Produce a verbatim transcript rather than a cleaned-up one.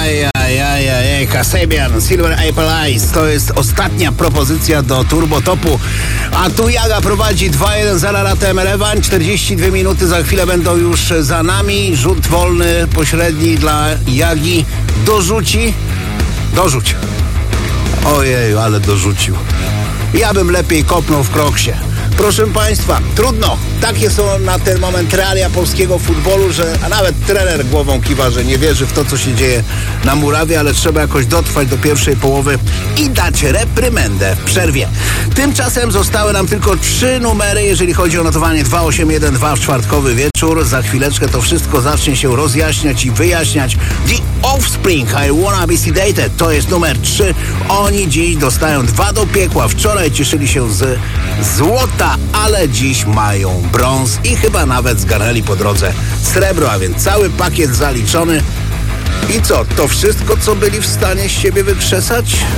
Ajajajajaj, Kasabian, Silver Apple Eyes, to jest ostatnia propozycja do Turbo Topu, a tu Jaga prowadzi dwa jeden za Laratem Erewań, czterdzieści dwie minuty za chwilę będą już za nami, rzut wolny, pośredni dla Jagi, dorzuci, dorzuć, ojej, ale dorzucił, ja bym lepiej kopnął w kroksie. Proszę Państwa, trudno. Takie są na ten moment realia polskiego futbolu, że a nawet trener głową kiwa, że nie wierzy w to, co się dzieje na murawie, ale trzeba jakoś dotrwać do pierwszej połowy i dać reprymendę w przerwie. Tymczasem zostały nam tylko trzy numery, jeżeli chodzi o notowanie dwa osiem jeden dwa w czwartkowy wieczór. Za chwileczkę to wszystko zacznie się rozjaśniać i wyjaśniać. The Offspring, I Wanna Be Sedated, to jest numer trzy. Oni dziś dostają dwa do piekła. Wczoraj cieszyli się z złota, ale dziś mają brąz i chyba nawet zgarnęli po drodze srebro, a więc cały pakiet zaliczony. I co, to wszystko, co byli w stanie z siebie wykrzesać?